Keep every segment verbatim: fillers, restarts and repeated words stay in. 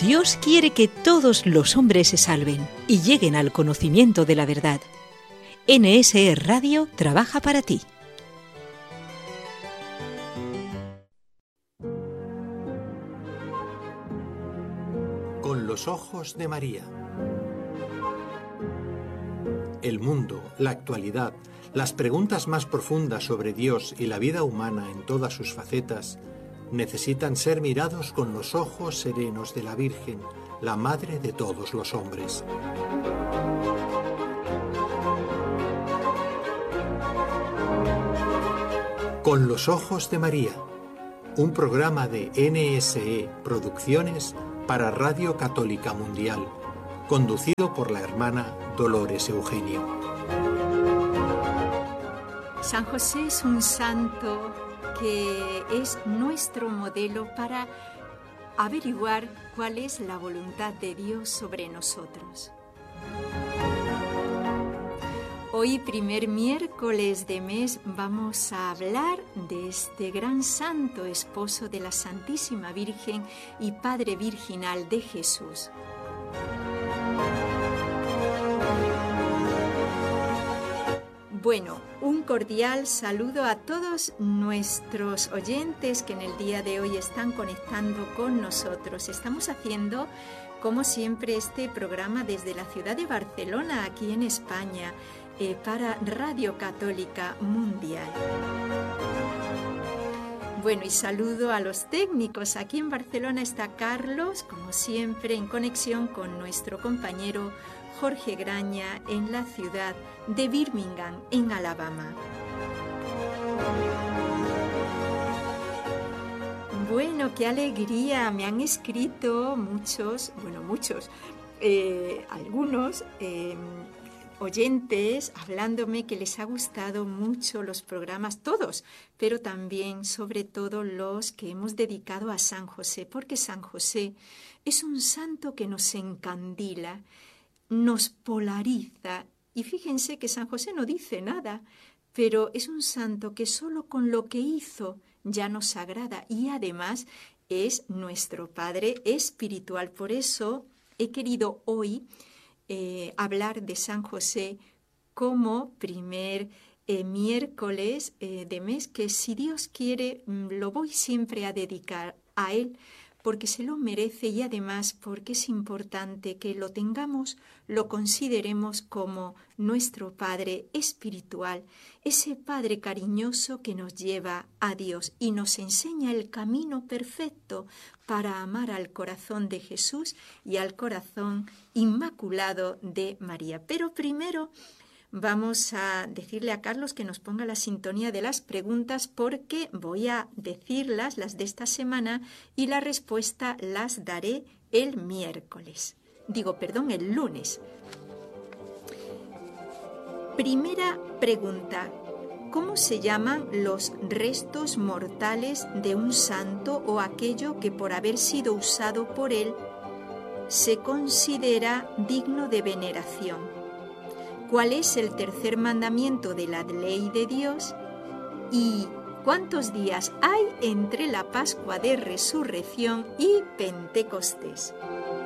Dios quiere que todos los hombres se salven y lleguen al conocimiento de la verdad. N S E Radio trabaja para ti. Con los ojos de María. El mundo, la actualidad, las preguntas más profundas sobre Dios y la vida humana en todas sus facetas necesitan ser mirados con los ojos serenos de la Virgen, la Madre de todos los hombres. Con los ojos de María, un programa de N S E Producciones para Radio Católica Mundial, conducido por la hermana Dolores Eugenio. San José es un santo que es nuestro modelo para averiguar cuál es la voluntad de Dios sobre nosotros. Hoy, primer miércoles de mes, vamos a hablar de este gran santo, esposo de la Santísima Virgen y Padre virginal de Jesús. Bueno, un cordial saludo a todos nuestros oyentes que en el día de hoy están conectando con nosotros. Estamos haciendo, como siempre, este programa desde la ciudad de Barcelona, aquí en España, eh, para Radio Católica Mundial. Bueno, y saludo a los técnicos. Aquí en Barcelona está Carlos, como siempre, en conexión con nuestro compañero Jorge Graña en la ciudad de Birmingham, en Alabama. Bueno, qué alegría, me han escrito muchos, bueno, muchos, eh, algunos eh, oyentes hablándome que les ha gustado mucho los programas, todos, pero también, sobre todo, los que hemos dedicado a San José, porque San José es un santo que nos encandila, nos polariza. Y fíjense que San José no dice nada, pero es un santo que solo con lo que hizo ya nos agrada y además es nuestro Padre espiritual. Por eso he querido hoy eh, hablar de San José como primer eh, miércoles eh, de mes, que si Dios quiere lo voy siempre a dedicar a él, porque se lo merece y además porque es importante que lo tengamos, lo consideremos como nuestro Padre espiritual, ese Padre cariñoso que nos lleva a Dios y nos enseña el camino perfecto para amar al corazón de Jesús y al corazón inmaculado de María. Pero primero vamos a decirle a Carlos que nos ponga la sintonía de las preguntas, porque voy a decirlas, las de esta semana, y la respuesta las daré el miércoles. Digo, perdón, el lunes. Primera pregunta. ¿Cómo se llaman los restos mortales de un santo o aquello que por haber sido usado por él se considera digno de veneración? ¿Cuál es el tercer mandamiento de la ley de Dios? ¿Y cuántos días hay entre la Pascua de Resurrección y Pentecostés?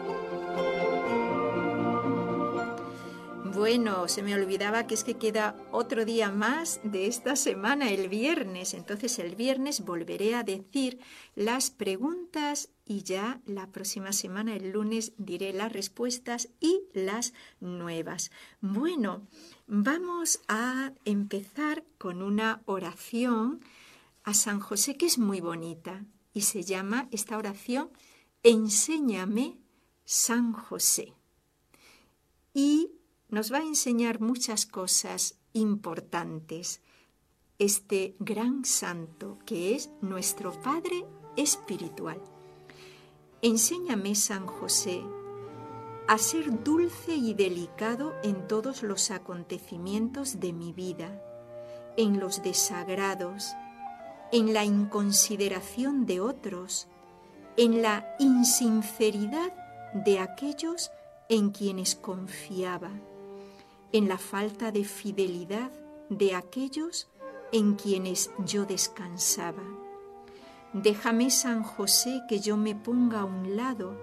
Bueno, se me olvidaba que es que queda otro día más de esta semana, el viernes. Entonces el viernes volveré a decir las preguntas y ya la próxima semana, el lunes, diré las respuestas y las nuevas. Bueno, vamos a empezar con una oración a San José que es muy bonita y se llama esta oración Enséñame, San José. Y nos va a enseñar muchas cosas importantes este gran santo que es nuestro Padre espiritual. Enséñame, San José, a ser dulce y delicado en todos los acontecimientos de mi vida, en los desagrados, en la inconsideración de otros, en la insinceridad de aquellos en quienes confiaba, en la falta de fidelidad de aquellos en quienes yo descansaba. Déjame, San José, que yo me ponga a un lado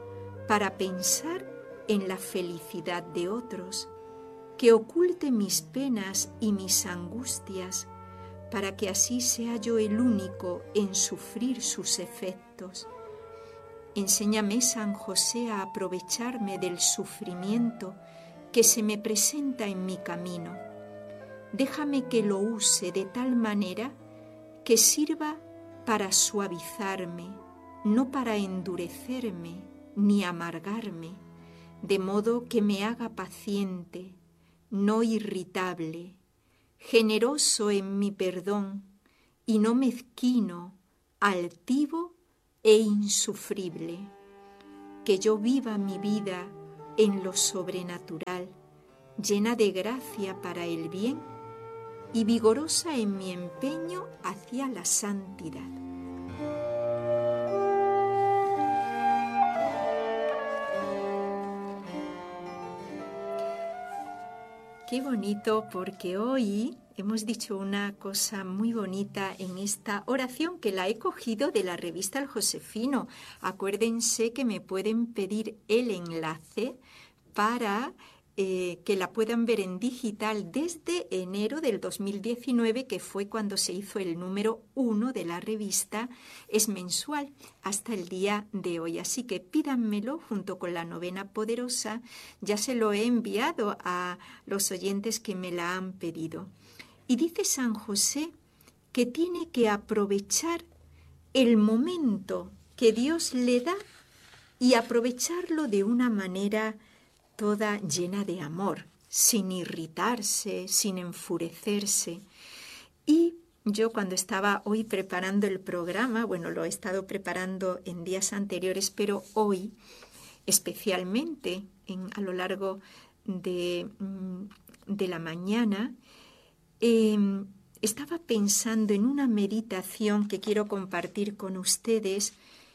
para pensar en la felicidad de otros, que oculte mis penas y mis angustias, para que así sea yo el único en sufrir sus efectos. Enséñame, San José, a aprovecharme del sufrimiento que se me presenta en mi camino. Déjame que lo use de tal manera que sirva para suavizarme, no para endurecerme ni amargarme, de modo que me haga paciente, no irritable, generoso en mi perdón y no mezquino, altivo e insufrible. Que yo viva mi vida en lo sobrenatural, llena de gracia para el bien y vigorosa en mi empeño hacia la santidad. Qué bonito, porque hoy hemos dicho una cosa muy bonita en esta oración que la he cogido de la revista El Josefino. Acuérdense que me pueden pedir el enlace para eh, que la puedan ver en digital desde enero del dos mil diecinueve, que fue cuando se hizo el número uno de la revista. Es mensual hasta el día de hoy. Así que pídanmelo junto con la novena poderosa. Ya se lo he enviado a los oyentes que me la han pedido. Y dice San José que tiene que aprovechar el momento que Dios le da y aprovecharlo de una manera toda llena de amor, sin irritarse, sin enfurecerse. Y yo cuando estaba hoy preparando el programa, bueno, lo he estado preparando en días anteriores, pero hoy especialmente en, a lo largo de, de la mañana, eh, estaba pensando en una meditación que quiero compartir con ustedes,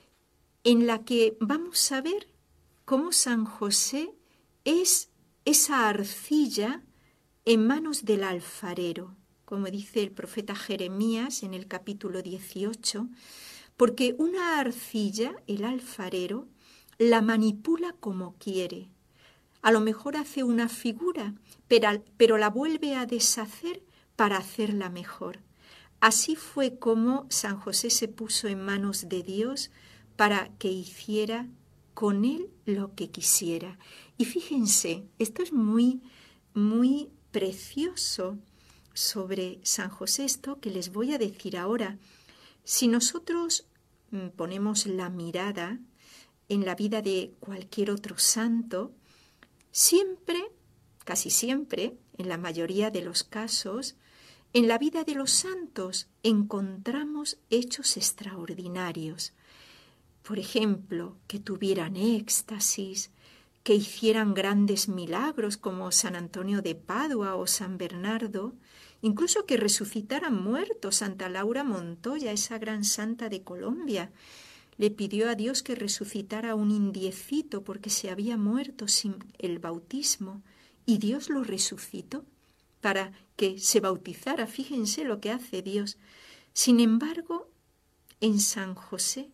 en la que vamos a ver cómo San José es esa arcilla en manos del alfarero, como dice el profeta Jeremías en el capítulo dieciocho, porque una arcilla, el alfarero, la manipula como quiere. A lo mejor hace una figura, pero, pero la vuelve a deshacer para hacerla mejor. Así fue como San José se puso en manos de Dios para que hiciera con él lo que quisiera. Y fíjense, esto es muy, muy precioso sobre San José, esto que les voy a decir ahora. Si nosotros ponemos la mirada en la vida de cualquier otro santo, siempre, casi siempre, en la mayoría de los casos, en la vida de los santos encontramos hechos extraordinarios. Por ejemplo, que tuvieran éxtasis, que hicieran grandes milagros como San Antonio de Padua o San Bernardo, incluso que resucitaran muertos. Santa Laura Montoya, esa gran santa de Colombia, le pidió a Dios que resucitara a un indiecito porque se había muerto sin el bautismo, y Dios lo resucitó para que se bautizara. Fíjense lo que hace Dios. Sin embargo, en San José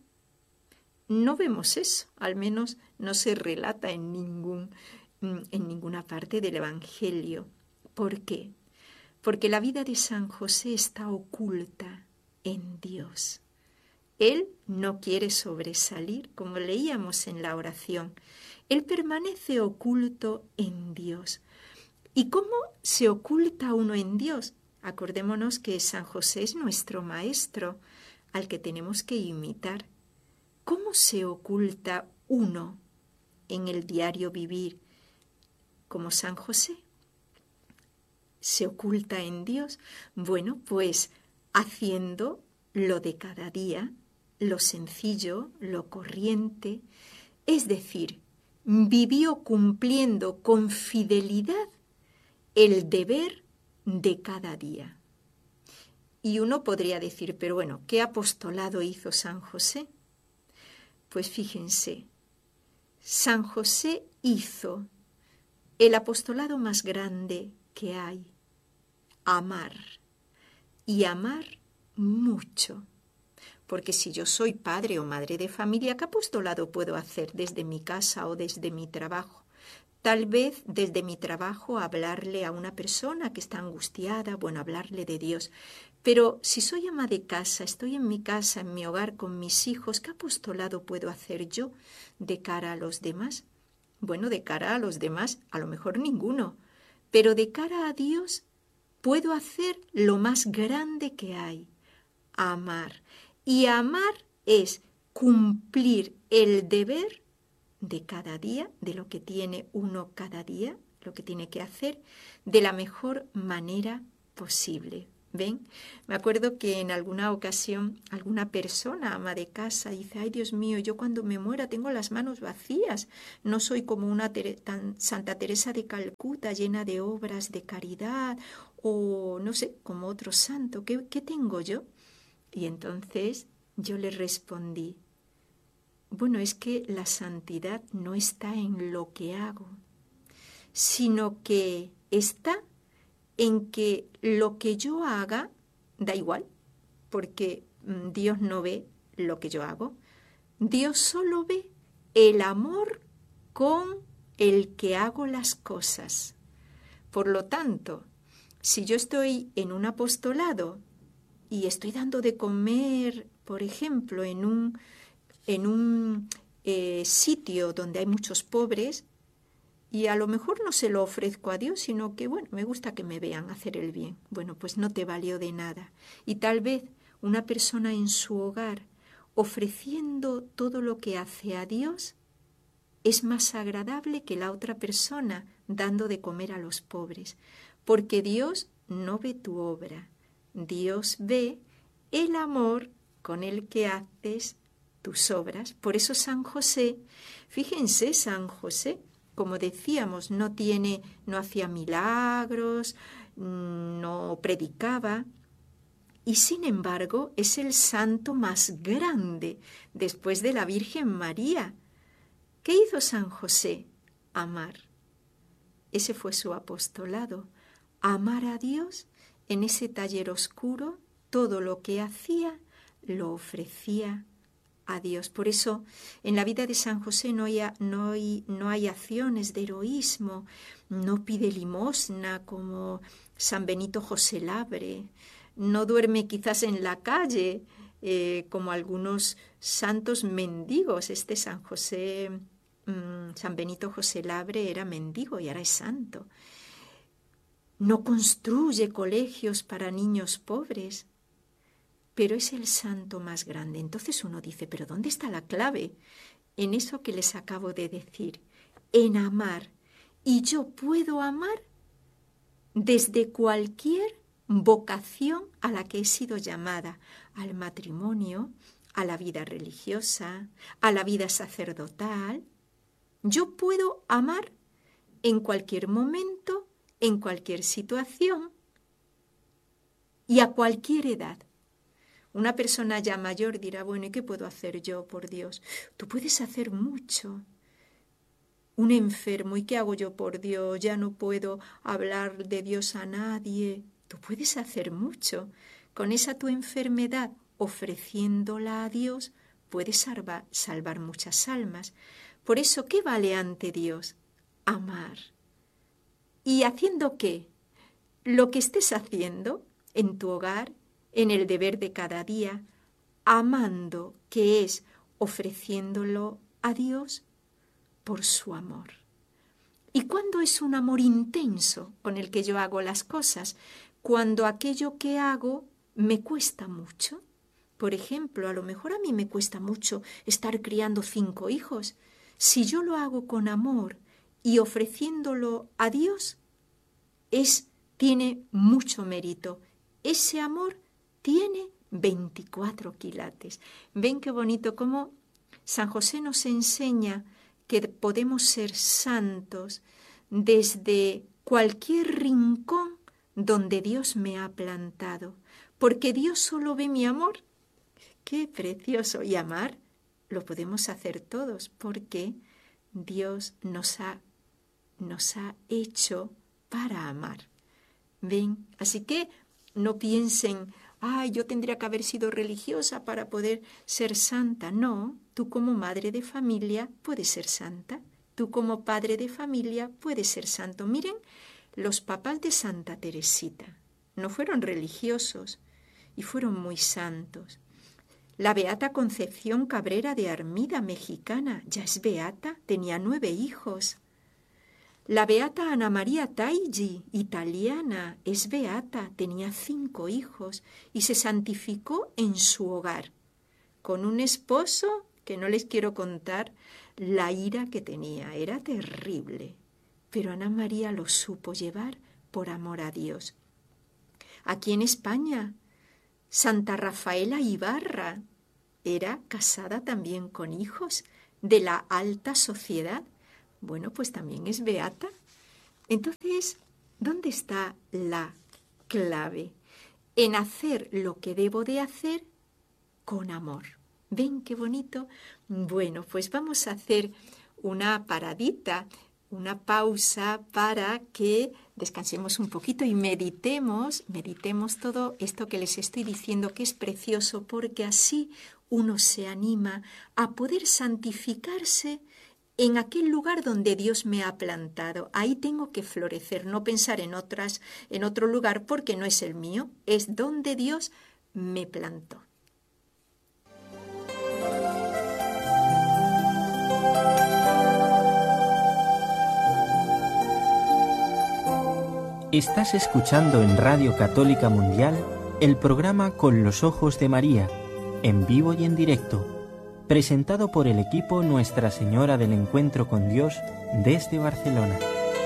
no vemos eso, al menos no se relata en, ningún, en ninguna parte del Evangelio. ¿Por qué? Porque la vida de San José está oculta en Dios. Él no quiere sobresalir, como leíamos en la oración. Él permanece oculto en Dios. ¿Y cómo se oculta uno en Dios? Acordémonos que San José es nuestro maestro, al que tenemos que imitar. ¿Cómo se oculta uno en el diario vivir como San José? ¿Se oculta en Dios? Bueno, pues haciendo lo de cada día, lo sencillo, lo corriente, es decir, vivió cumpliendo con fidelidad el deber de cada día. Y uno podría decir, pero bueno, ¿qué apostolado hizo San José? Pues fíjense, San José hizo el apostolado más grande que hay, amar, y amar mucho, Porque si yo soy padre o madre de familia, ¿qué apostolado puedo hacer desde mi casa o desde mi trabajo? Tal vez desde mi trabajo hablarle a una persona que está angustiada, bueno, hablarle de Dios. Pero si soy ama de casa, estoy en mi casa, en mi hogar, con mis hijos, ¿qué apostolado puedo hacer yo de cara a los demás? Bueno, de cara a los demás, a lo mejor ninguno, pero de cara a Dios puedo hacer lo más grande que hay, amar. Y amar es cumplir el deber de cada día, de lo que tiene uno cada día, lo que tiene que hacer, de la mejor manera posible. ¿Ven? Me acuerdo que en alguna ocasión alguna persona, ama de casa, dice, ay Dios mío, yo cuando me muera tengo las manos vacías, no soy como una Tere- tan Santa Teresa de Calcuta llena de obras de caridad o no sé, como otro santo, ¿qué, qué tengo yo? Y entonces yo le respondí, bueno, es que la santidad no está en lo que hago, sino que está en que lo que yo haga da igual, porque mm, Dios no ve lo que yo hago. Dios solo ve el amor con el que hago las cosas. Por lo tanto, si yo estoy en un apostolado y estoy dando de comer, por ejemplo, en un, en un eh, sitio donde hay muchos pobres, y a lo mejor no se lo ofrezco a Dios, sino que, bueno, me gusta que me vean hacer el bien. Bueno, pues no te valió de nada. Y tal vez una persona en su hogar, ofreciendo todo lo que hace a Dios, es más agradable que la otra persona dando de comer a los pobres. Porque Dios no ve tu obra. Dios ve el amor con el que haces tus obras. Por eso San José, fíjense, San José, como decíamos, no tiene, no hacía milagros, no predicaba, y sin embargo es el santo más grande después de la Virgen María. ¿Qué hizo San José? Amar. Ese fue su apostolado, amar a Dios en ese taller oscuro, todo lo que hacía lo ofrecía a Dios. Por eso en la vida de San José no hay, no hay, no hay acciones de heroísmo, no pide limosna como San Benito José Labre, no duerme quizás en la calle eh, como algunos santos mendigos. Este San José, mmm, San Benito José Labre era mendigo y ahora es santo. No construye colegios para niños pobres, pero es el santo más grande. Entonces uno dice, ¿pero dónde está la clave? En eso que les acabo de decir, en amar. Y yo puedo amar desde cualquier vocación a la que he sido llamada, al matrimonio, a la vida religiosa, a la vida sacerdotal. Yo puedo amar en cualquier momento, en cualquier situación y a cualquier edad. Una persona ya mayor dirá, bueno, ¿y qué puedo hacer yo, por Dios? Tú puedes hacer mucho. Un enfermo, ¿y qué hago yo, por Dios? Ya no puedo hablar de Dios a nadie. Tú puedes hacer mucho. Con esa tu enfermedad, ofreciéndola a Dios, puedes salvar, salvar muchas almas. Por eso, ¿qué vale ante Dios? Amar. ¿Y haciendo qué? Lo que estés haciendo en tu hogar, en el deber de cada día, amando, que es ofreciéndolo a Dios por su amor. ¿Y cuándo es un amor intenso con el que yo hago las cosas? Cuando aquello que hago me cuesta mucho. Por ejemplo, a lo mejor a mí me cuesta mucho estar criando cinco hijos. Si yo lo hago con amor y ofreciéndolo a Dios, es, tiene mucho mérito. Ese amor tiene veinticuatro quilates. ¿Ven qué bonito cómo San José nos enseña que podemos ser santos desde cualquier rincón donde Dios me ha plantado? Porque Dios solo ve mi amor. ¡Qué precioso! Y amar lo podemos hacer todos porque Dios nos ha, nos ha hecho para amar. ¿Ven? Así que no piensen, ay, yo tendría que haber sido religiosa para poder ser santa. No, tú como madre de familia puedes ser santa. Tú como padre de familia puedes ser santo. Miren, los papás de Santa Teresita no fueron religiosos y fueron muy santos. La beata Concepción Cabrera de Armida, mexicana, ya es beata, tenía nueve hijos. La beata Ana María Taigi, italiana, es beata, tenía cinco hijos y se santificó en su hogar, con un esposo que no les quiero contar la ira que tenía, era terrible. Pero Ana María lo supo llevar por amor a Dios. Aquí en España, Santa Rafaela Ibarra era casada también con hijos de la alta sociedad. Bueno, pues también es beata. Entonces, ¿dónde está la clave? En hacer lo que debo de hacer con amor. ¿Ven qué bonito? Bueno, pues vamos a hacer una paradita, una pausa para que descansemos un poquito y meditemos, meditemos todo esto que les estoy diciendo, que es precioso, porque así uno se anima a poder santificarse en aquel lugar donde Dios me ha plantado. Ahí tengo que florecer, no pensar en otras, en otro lugar, porque no es el mío, es donde Dios me plantó. Estás escuchando en Radio Católica Mundial el programa Con los Ojos de María, en vivo y en directo, presentado por el equipo Nuestra Señora del Encuentro con Dios desde Barcelona.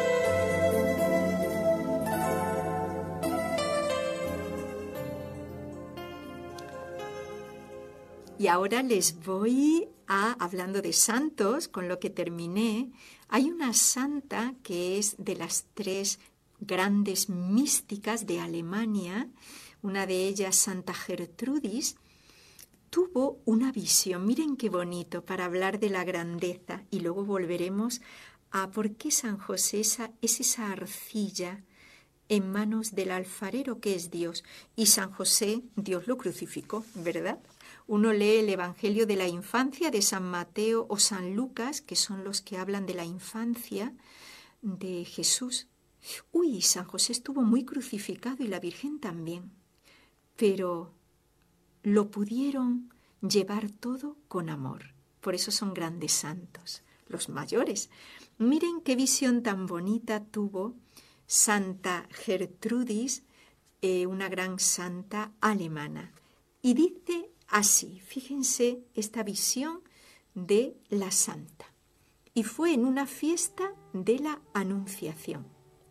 Y ahora les voy a, hablando de santos, con lo que terminé, hay una santa que es de las tres grandes místicas de Alemania, una de ellas, Santa Gertrudis, tuvo una visión, miren qué bonito, para hablar de la grandeza, y luego volveremos a por qué San José esa, es esa arcilla en manos del alfarero que es Dios, y San José, Dios lo crucificó, ¿verdad? Uno lee el Evangelio de la infancia de San Mateo o San Lucas, que son los que hablan de la infancia de Jesús. Uy, San José estuvo muy crucificado y la Virgen también, pero lo pudieron llevar todo con amor. Por eso son grandes santos, los mayores. Miren qué visión tan bonita tuvo Santa Gertrudis, eh, una gran santa alemana. Y dice así, fíjense esta visión de la santa. Y fue en una fiesta de la Anunciación.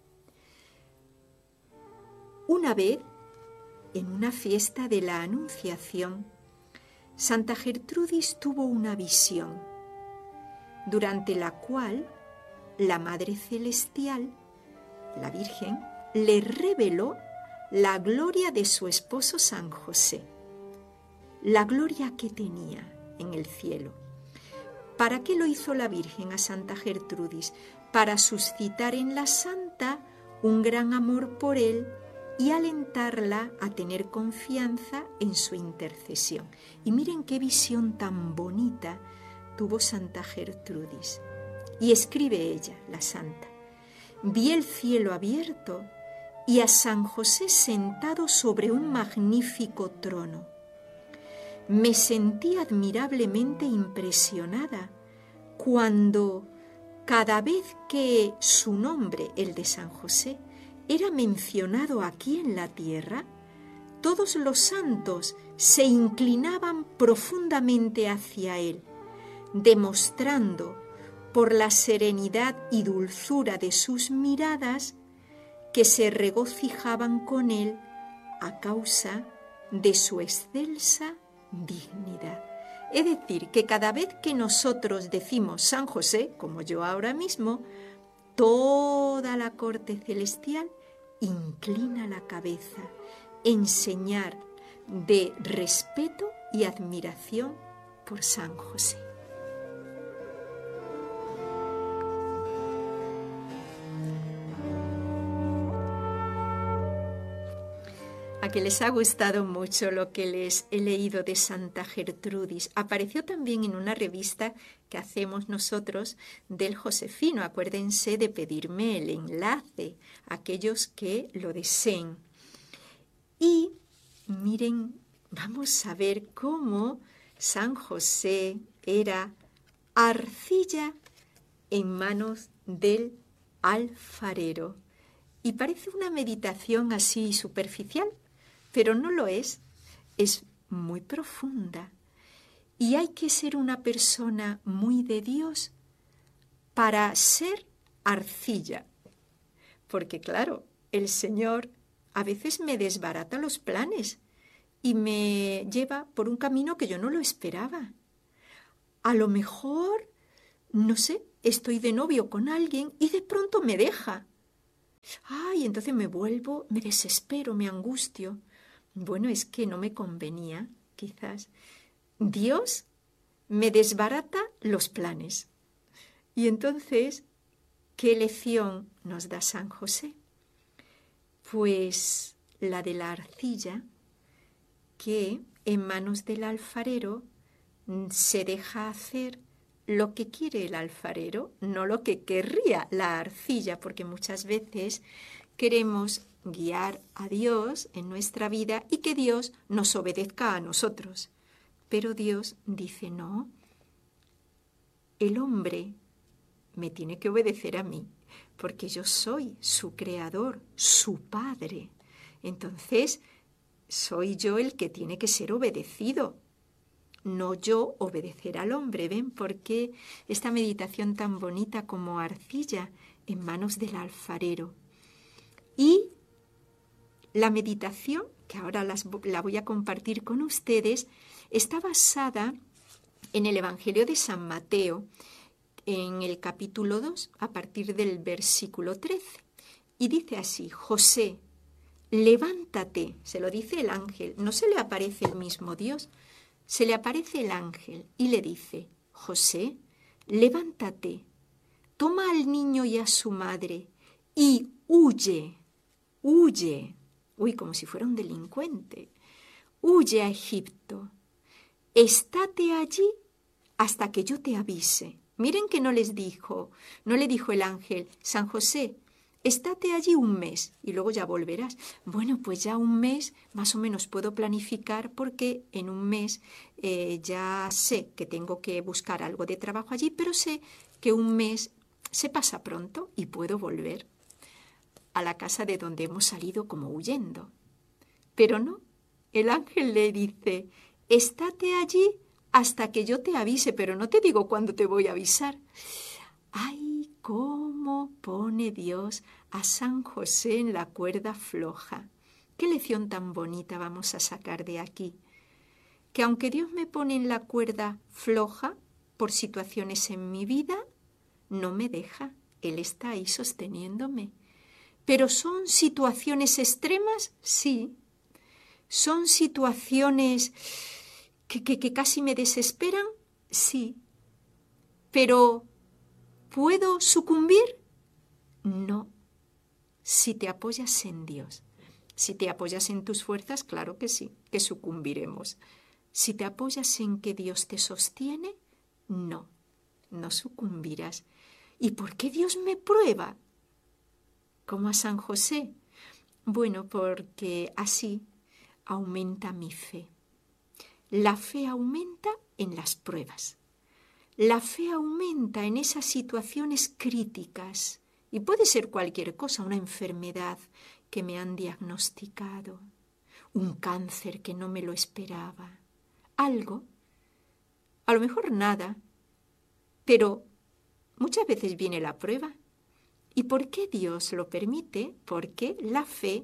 Una vez, en una fiesta de la Anunciación, Santa Gertrudis tuvo una visión, durante la cual la Madre Celestial, la Virgen, le reveló la gloria de su esposo San José, la gloria que tenía en el cielo. ¿Para qué lo hizo la Virgen a Santa Gertrudis? Para suscitar en la santa un gran amor por él y alentarla a tener confianza en su intercesión. Y miren qué visión tan bonita tuvo Santa Gertrudis. Y escribe ella, la santa: vi el cielo abierto y a San José sentado sobre un magnífico trono. Me sentí admirablemente impresionada cuando, cada vez que su nombre, el de San José, era mencionado aquí en la tierra, todos los santos se inclinaban profundamente hacia él, demostrando por la serenidad y dulzura de sus miradas que se regocijaban con él a causa de su excelsa dignidad. Es decir, que cada vez que nosotros decimos San José, como yo ahora mismo, toda la corte celestial inclina la cabeza en señal de respeto y admiración por San José. que les ha gustado mucho lo que les he leído de Santa Gertrudis. Apareció también en una revista que hacemos nosotros del Josefino. Acuérdense de pedirme el enlace, aquellos que lo deseen. Y miren, vamos a ver cómo San José era arcilla en manos del alfarero. Y parece una meditación así superficial, pero no lo es. Es muy profunda. Y hay que ser una persona muy de Dios para ser arcilla. Porque claro, el Señor a veces me desbarata los planes y me lleva por un camino que yo no lo esperaba. A lo mejor, no sé, estoy de novio con alguien y de pronto me deja. Ay, entonces me vuelvo, me desespero, me angustio. Bueno, es que no me convenía, quizás. Dios me desbarata los planes. Y entonces, ¿qué lección nos da San José? Pues la de la arcilla, que en manos del alfarero se deja hacer lo que quiere el alfarero, no lo que querría la arcilla, porque muchas veces queremos guiar a Dios en nuestra vida y que Dios nos obedezca a nosotros. Pero Dios dice, no, el hombre me tiene que obedecer a mí, porque yo soy su creador, su padre. Entonces, soy yo el que tiene que ser obedecido. No yo obedecer al hombre. ¿Ven por qué esta meditación tan bonita como arcilla en manos del alfarero? Y la meditación, que ahora las, la voy a compartir con ustedes, está basada en el Evangelio de San Mateo, en el capítulo dos, a partir del versículo trece. Y dice así, José, levántate, se lo dice el ángel, no se le aparece el mismo Dios. Se le aparece el ángel y le dice, José, levántate, toma al niño y a su madre y huye, huye, uy, como si fuera un delincuente, huye a Egipto, estate allí hasta que yo te avise. Miren que no les dijo, no le dijo el ángel, San José, estate allí un mes y luego ya volverás. Bueno, pues ya un mes más o menos puedo planificar porque en un mes eh, ya sé que tengo que buscar algo de trabajo allí, pero sé que un mes se pasa pronto y puedo volver a la casa de donde hemos salido como huyendo. Pero no, el ángel le dice, estate allí hasta que yo te avise, pero no te digo cuándo te voy a avisar. ¡Ay, cómo pone Dios a San José en la cuerda floja! ¡Qué lección tan bonita vamos a sacar de aquí! Que aunque Dios me pone en la cuerda floja por situaciones en mi vida, no me deja. Él está ahí sosteniéndome. ¿Pero son situaciones extremas? Sí. ¿Son situaciones que, que, que casi me desesperan? Sí. Pero ¿puedo sucumbir? No. Si te apoyas en Dios. Si te apoyas en tus fuerzas, claro que sí, que sucumbiremos. Si te apoyas en que Dios te sostiene, no, no sucumbirás. ¿Y por qué Dios me prueba? Como a San José. Bueno, porque así aumenta mi fe. La fe aumenta en las pruebas. La fe aumenta en esas situaciones críticas y puede ser cualquier cosa, una enfermedad que me han diagnosticado, un cáncer que no me lo esperaba, algo, a lo mejor nada, pero muchas veces viene la prueba. ¿Y por qué Dios lo permite? Porque la fe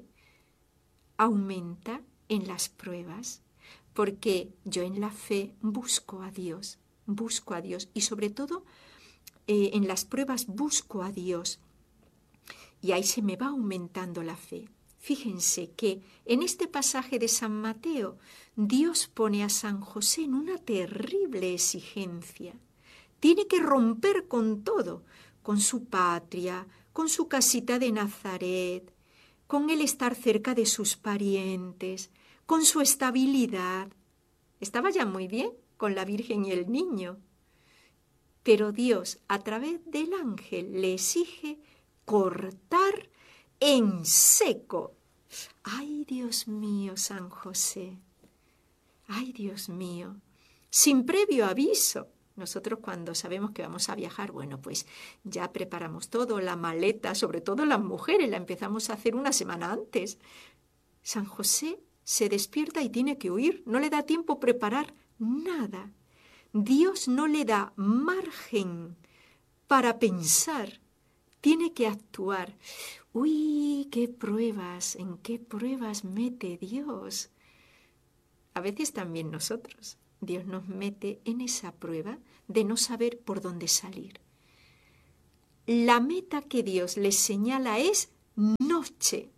aumenta en las pruebas, porque yo en la fe busco a Dios. Busco a Dios y sobre todo eh, en las pruebas busco a Dios y ahí se me va aumentando la fe. Fíjense que en este pasaje de San Mateo Dios pone a San José en una terrible exigencia. Tiene que romper con todo, con su patria, con su casita de Nazaret, con el estar cerca de sus parientes, con su estabilidad. Estaba ya muy bien con la Virgen y el niño. Pero Dios, a través del ángel, le exige cortar en seco. ¡Ay, Dios mío, San José! ¡Ay, Dios mío! Sin previo aviso. Nosotros cuando sabemos que vamos a viajar, bueno, pues ya preparamos todo, la maleta, sobre todo las mujeres, la empezamos a hacer una semana antes. San José se despierta y tiene que huir, no le da tiempo preparar nada. Dios no le da margen para pensar, tiene que actuar. ¡Uy, qué pruebas! ¿En qué pruebas mete Dios? A veces también nosotros. Dios nos mete en esa prueba de no saber por dónde salir. La meta que Dios les señala es noche.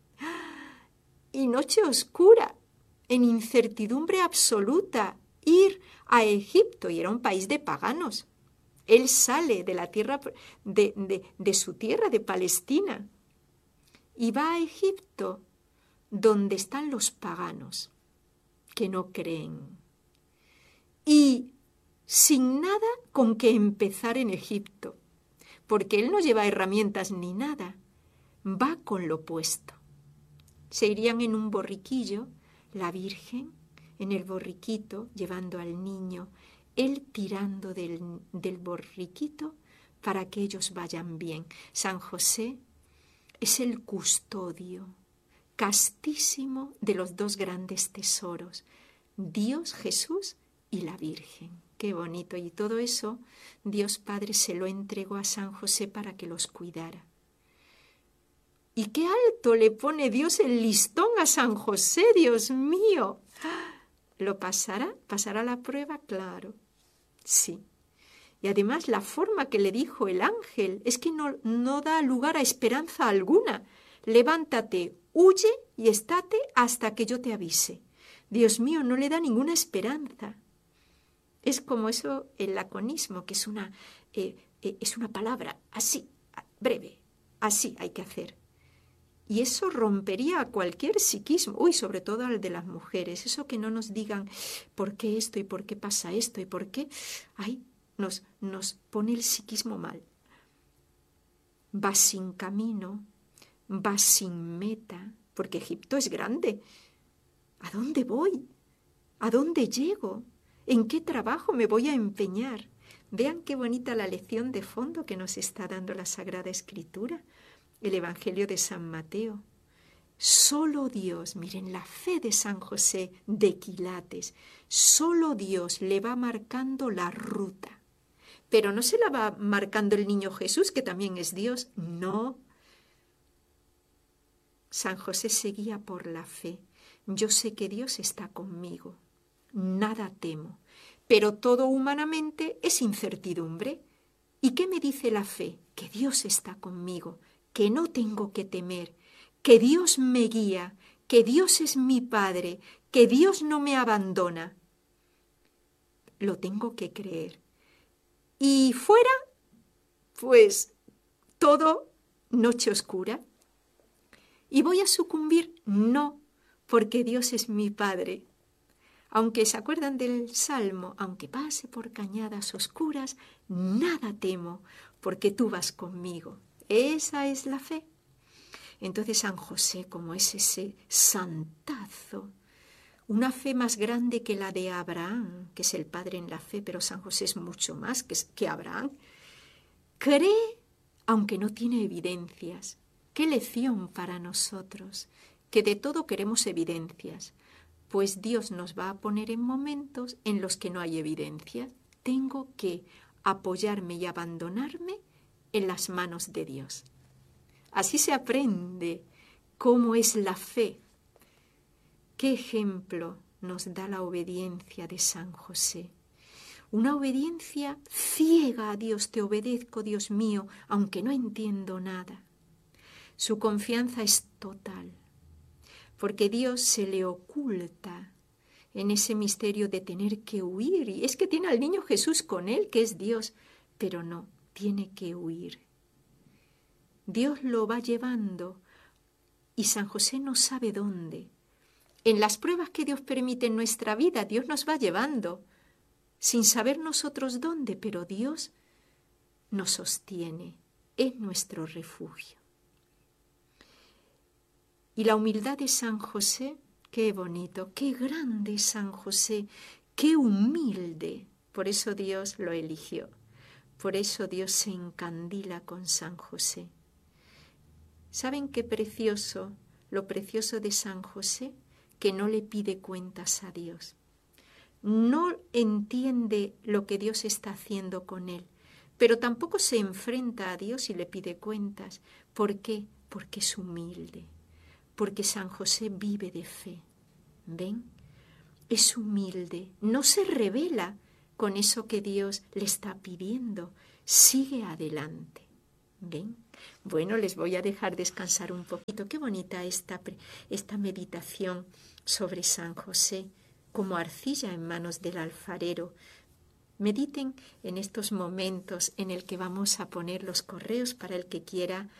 Y noche oscura, en incertidumbre absoluta, ir a Egipto, y era un país de paganos. Él sale de la tierra, de, de, de su tierra, de Palestina, y va a Egipto, donde están los paganos, que no creen. Y sin nada con que empezar en Egipto, porque él no lleva herramientas ni nada, va con lo puesto. Se irían en un borriquillo, la Virgen en el borriquito llevando al niño, él tirando del, del borriquito para que ellos vayan bien. San José es el custodio castísimo de los dos grandes tesoros, Dios Jesús y la Virgen. Qué bonito. Y todo eso Dios Padre se lo entregó a San José para que los cuidara. Y qué alto le pone Dios el listón a San José, Dios mío. ¿Lo pasará? ¿Pasará la prueba? Claro, sí. Y además la forma que le dijo el ángel es que no, no da lugar a esperanza alguna. Levántate, huye y estate hasta que yo te avise. Dios mío, no le da ninguna esperanza. Es como eso, el laconismo, que es una, eh, eh, es una palabra así, breve, así hay que hacer. Y eso rompería a cualquier psiquismo, uy, sobre todo al de las mujeres, eso que no nos digan por qué esto y por qué pasa esto y por qué, ay, nos, nos pone el psiquismo mal. Va sin camino, va sin meta, porque Egipto es grande. ¿A dónde voy? ¿A dónde llego? ¿En qué trabajo me voy a empeñar? Vean qué bonita la lección de fondo que nos está dando la Sagrada Escritura. El Evangelio de San Mateo. Solo Dios, miren la fe de San José de quilates, solo Dios le va marcando la ruta. Pero no se la va marcando el niño Jesús, que también es Dios, no. San José seguía por la fe. Yo sé que Dios está conmigo, nada temo, pero todo humanamente es incertidumbre. ¿Y qué me dice la fe? Que Dios está conmigo, que no tengo que temer, que Dios me guía, que Dios es mi Padre, que Dios no me abandona. Lo tengo que creer. Y fuera, pues todo noche oscura. ¿Y voy a sucumbir? No, porque Dios es mi Padre. Aunque se acuerdan del Salmo, aunque pase por cañadas oscuras, nada temo, porque tú vas conmigo. Esa es la fe. Entonces San José, como es ese santazo, una fe más grande que la de Abraham, que es el padre en la fe, pero San José es mucho más que, que Abraham, cree aunque no tiene evidencias. Qué lección para nosotros, que de todo queremos evidencias, pues Dios nos va a poner en momentos en los que no hay evidencias. Tengo que apoyarme y abandonarme en las manos de Dios. Así se aprende cómo es la fe. ¿Qué ejemplo nos da la obediencia de San José? Una obediencia ciega a Dios. Te obedezco, Dios mío, aunque no entiendo nada. Su confianza es total, porque Dios se le oculta en ese misterio de tener que huir. Y es que tiene al niño Jesús con él, que es Dios, pero no, tiene que huir. Dios lo va llevando y San José no sabe dónde. En las pruebas que Dios permite en nuestra vida, Dios nos va llevando, sin saber nosotros dónde, pero Dios nos sostiene, es nuestro refugio. Y la humildad de San José, qué bonito, qué grande es San José, qué humilde. Por eso Dios lo eligió, por eso Dios se encandila con San José. ¿Saben qué precioso, lo precioso de San José? Que no le pide cuentas a Dios. No entiende lo que Dios está haciendo con él, pero tampoco se enfrenta a Dios y le pide cuentas. ¿Por qué? Porque es humilde, porque San José vive de fe. ¿Ven? Es humilde, no se revela con eso que Dios le está pidiendo, sigue adelante. ¿Ven? Bueno, les voy a dejar descansar un poquito. Qué bonita esta, esta meditación sobre San José, como arcilla en manos del alfarero. Mediten en estos momentos en el que vamos a poner los correos para el que quiera